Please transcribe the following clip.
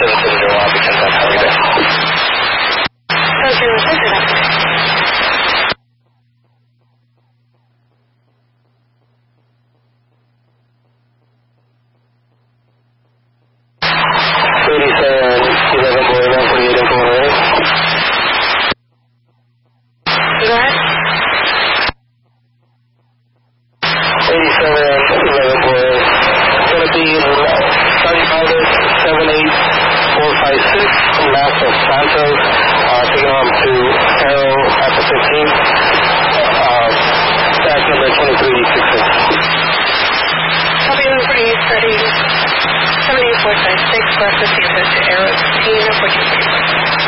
770 Lobby, 10 times, how are you there? 8711 boy, 148 info already. Go ahead. 8711 boy, going to be starting pilot 78456, Los Santos, taking on to Arrow at the 15, back number 2366. Copy over East Ready 78456, West 15 to Arrow 15, 14.